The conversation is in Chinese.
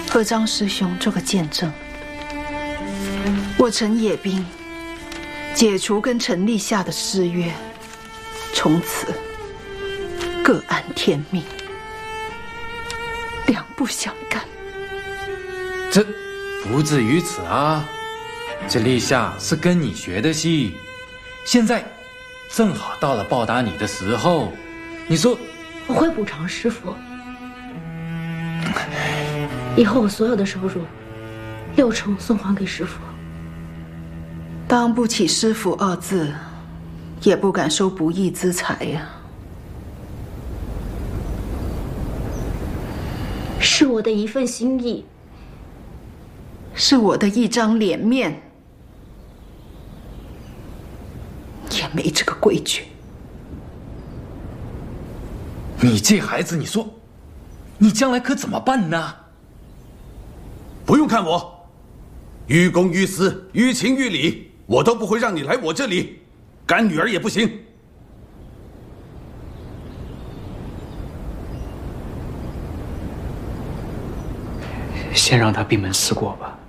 和张师兄做个见证。我陈野兵解除跟陈立夏的誓约，从此各安天命，两不相干。 这不至于此啊！这立夏是跟你学的戏，现在正好到了报答你的时候。你说， 我会补偿师傅。以后我所有的收入，60%送还给师傅。 当不起师傅2字，也不敢收不义之财呀。 是我的一份心意， 是我的一张脸面，也没这个规矩。 你这孩子，你说，你将来可怎么办呢？ 不用看我，于公于私，于情于理，我都不会让你来我这里，干女儿也不行。 先让他闭门思过吧。